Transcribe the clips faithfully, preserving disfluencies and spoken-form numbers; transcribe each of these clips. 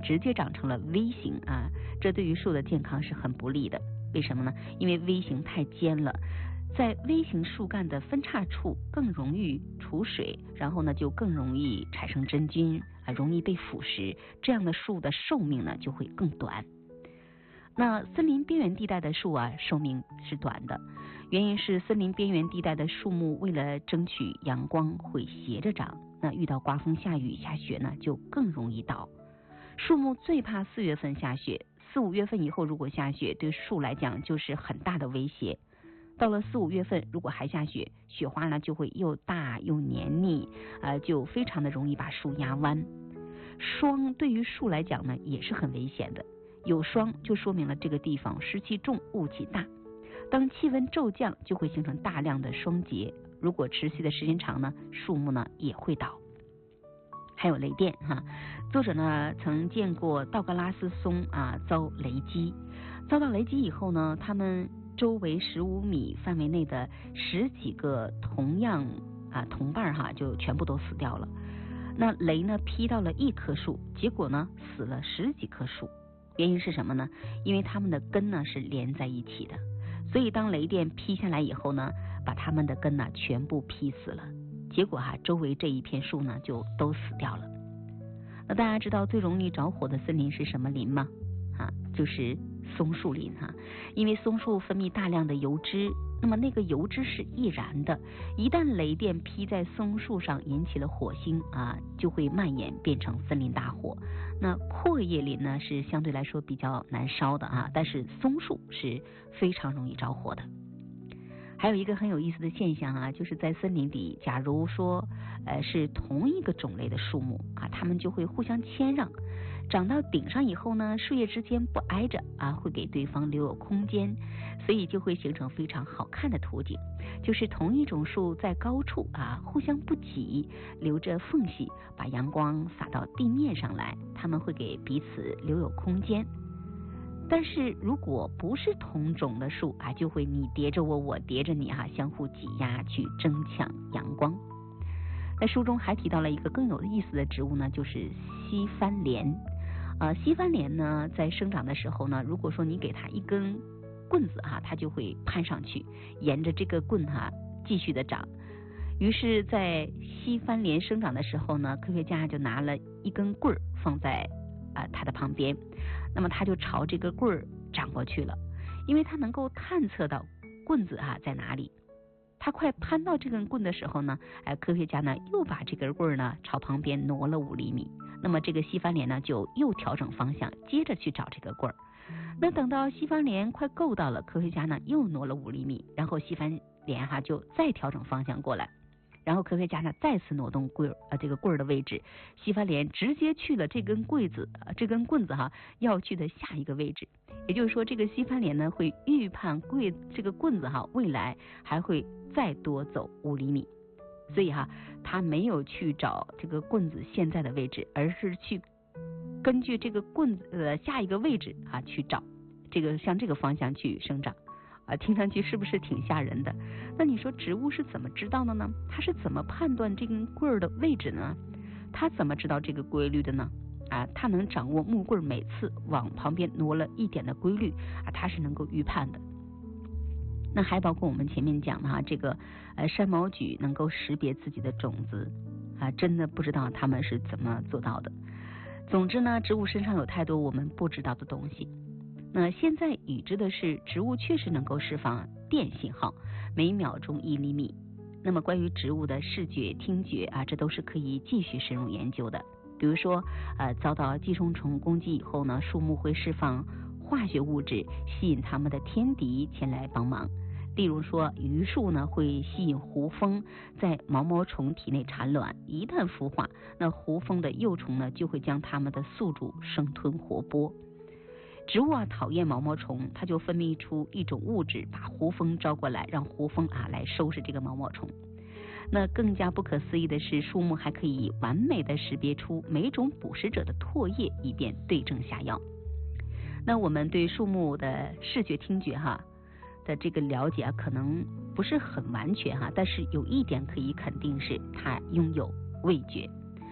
直接长成了 V 型啊，这对于树的健康是很不利的。为什么呢？因为 V 型太尖了，在 V 型树干的分叉处更容易储水，然后呢就更容易产生真菌啊，容易被腐蚀，这样的树的寿命呢就会更短。那森林边缘地带的树啊，寿命是短的，原因是森林边缘地带的树木为了争取阳光会斜着长，那遇到刮风下雨下雪呢就更容易倒。树木最怕四月份下雪，四五月份以后如果下雪，对树来讲就是很大的威胁。到了四五月份如果还下雪，雪花呢就会又大又黏腻，呃，就非常的容易把树压弯。霜对于树来讲呢也是很危险的，有霜就说明了这个地方湿气重雾气大，当气温骤降就会形成大量的霜结，如果持续的时间长呢，树木呢也会倒。还有雷电哈，作者呢曾见过道格拉斯松啊遭雷击，遭到雷击以后呢，他们周围十五米范围内的十几个同样啊同伴哈就全部都死掉了。那雷呢劈到了一棵树，结果呢死了十几棵树。原因是什么呢？因为它们的根呢是连在一起的，所以当雷电劈下来以后呢，把它们的根呢全部劈死了。结果哈、啊，周围这一片树呢就都死掉了。那大家知道最容易着火的森林是什么林吗？啊，就是松树林哈、啊，因为松树分泌大量的油脂，那么那个油脂是易燃的，一旦雷电劈在松树上引起了火星啊，就会蔓延变成森林大火。那阔叶林呢是相对来说比较难烧的啊，但是松树是非常容易着火的。还有一个很有意思的现象啊，就是在森林里，假如说呃是同一个种类的树木啊，它们就会互相谦让，长到顶上以后呢，树叶之间不挨着啊，会给对方留有空间，所以就会形成非常好看的图景，就是同一种树在高处啊互相不挤，留着缝隙，把阳光洒到地面上来，它们会给彼此留有空间。但是如果不是同种的树啊，就会你叠着我，我叠着你哈、啊，相互挤压去争抢阳光。在书中还提到了一个更有意思的植物呢，就是西番莲。呃，西番莲呢，在生长的时候呢，如果说你给它一根棍子哈、啊，它就会攀上去，沿着这个棍哈、啊、继续的长。于是，在西番莲生长的时候呢，科学家就拿了一根棍儿放在啊、呃、它的旁边，那么它就朝这个棍儿长过去了，因为它能够探测到棍子哈、啊、在哪里。它快攀到这根棍的时候呢，哎，科学家呢又把这根棍呢朝旁边挪了五厘米，那么这个西番莲呢就又调整方向，接着去找这个棍儿。那等到西番莲快够到了，科学家呢又挪了五厘米，然后西番莲哈就再调整方向过来，然后科学家呢再次挪动棍儿啊这个棍儿的位置，西番莲直接去了这根棍子啊这根棍子哈要去的下一个位置。也就是说，这个西番莲呢会预判棍这个棍子哈未来还会再多走五厘米，所以哈它没有去找这个棍子现在的位置，而是去根据这个棍子的下一个位置啊去找这个向这个方向去生长啊，听上去是不是挺吓人的？那你说植物是怎么知道的呢？它是怎么判断这根棍儿的位置呢？它怎么知道这个规律的呢？啊，它能掌握木棍每次往旁边挪了一点的规律啊，它是能够预判的。那还包括我们前面讲的哈，这个呃山毛榉能够识别自己的种子啊，真的不知道他们是怎么做到的。总之呢，植物身上有太多我们不知道的东西。那现在已知的是，植物确实能够释放电信号，每秒钟一厘米。那么关于植物的视觉、听觉啊，这都是可以继续深入研究的。比如说，呃，遭到寄生虫攻击以后呢，树木会释放化学物质，吸引它们的天敌前来帮忙。例如说，榆树呢会吸引胡蜂在毛毛虫体内产卵，一旦孵化，那胡蜂的幼虫呢就会将它们的宿主生吞活剥。植物啊讨厌毛毛虫，它就分泌出一种物质，把胡蜂招过来，让胡蜂啊来收拾这个毛毛虫。那更加不可思议的是，树木还可以完美的识别出每种捕食者的唾液，以便对症下药。那我们对树木的视觉听觉哈的这个了解啊，可能不是很完全哈，但是有一点可以肯定是它拥有味觉。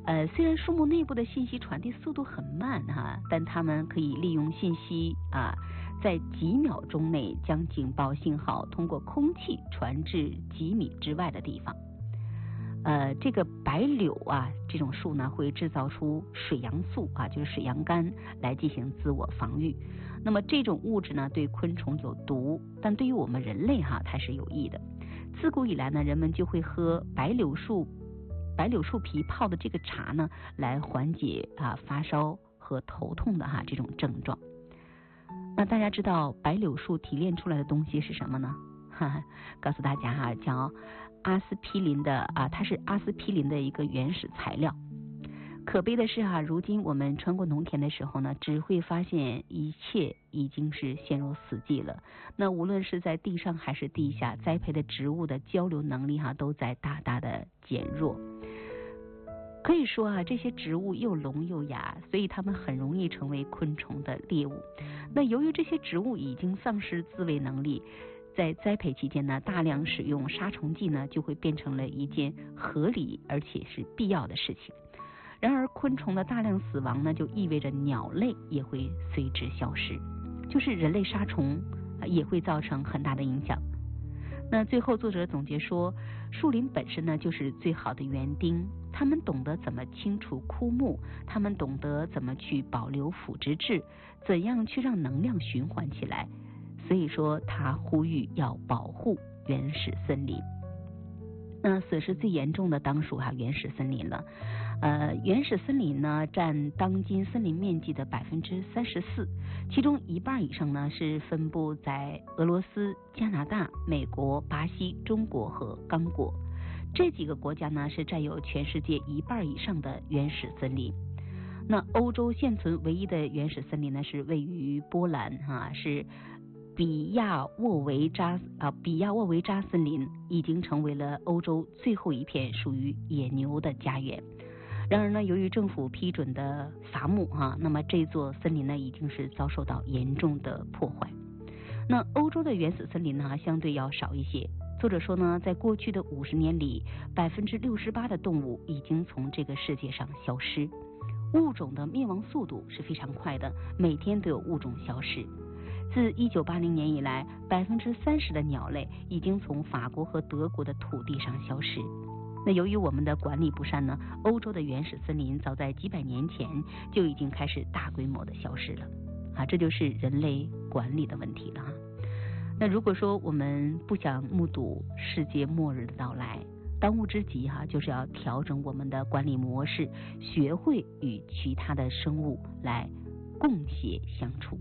呃，虽然树木内部的信息传递速度很慢哈，但它们可以利用信息啊，在几秒钟内将警报信号通过空气传至几米之外的地方。呃，这个白柳啊，这种树呢会制造出水杨素啊，就是水杨苷来进行自我防御。那么这种物质呢对昆虫有毒，但对于我们人类哈它是有益的。自古以来呢，人们就会喝白柳树白柳树皮泡的这个茶呢，来缓解啊发烧和头痛的哈这种症状。那大家知道白柳树提炼出来的东西是什么呢？哈哈，告诉大家哈，叫阿司匹林的啊，它是阿司匹林的一个原始材料。可悲的是哈，如今我们穿过农田的时候呢，只会发现一切已经是陷入死寂了。那无论是在地上还是地下栽培的植物的交流能力哈，都在大大的减弱。可以说啊，这些植物又聋又哑，所以它们很容易成为昆虫的猎物。那由于这些植物已经丧失自卫能力，在栽培期间呢，大量使用杀虫剂呢，就会变成了一件合理而且是必要的事情。然而，昆虫的大量死亡呢，就意味着鸟类也会随之消失，就是人类杀虫也会造成很大的影响。那最后，作者总结说，树林本身呢就是最好的园丁，他们懂得怎么清除枯木，他们懂得怎么去保留腐殖质，怎样去让能量循环起来。所以说，他呼吁要保护原始森林。那死是最严重的当属哈原始森林了。呃，原始森林呢占当今森林面积的百分之三十四，其中一半以上呢是分布在俄罗斯、加拿大、美国、巴西、中国和刚果这几个国家呢是占有全世界一半以上的原始森林。那欧洲现存唯一的原始森林呢是位于波兰哈、啊，是比亚沃维扎啊，比亚沃维扎森林已经成为了欧洲最后一片属于野牛的家园。然而呢，由于政府批准的伐木哈、啊，那么这座森林呢已经是遭受到严重的破坏。那欧洲的原始森林呢相对要少一些。作者说呢，在过去的五十年里，百分之六十八的动物已经从这个世界上消失。物种的灭亡速度是非常快的，每天都有物种消失。自一九八零年以来，百分之三十的鸟类已经从法国和德国的土地上消失。那由于我们的管理不善呢，欧洲的原始森林早在几百年前就已经开始大规模的消失了啊，这就是人类管理的问题了哈。那如果说我们不想目睹世界末日的到来，当务之急哈、啊，就是要调整我们的管理模式，学会与其他的生物来共谐相处。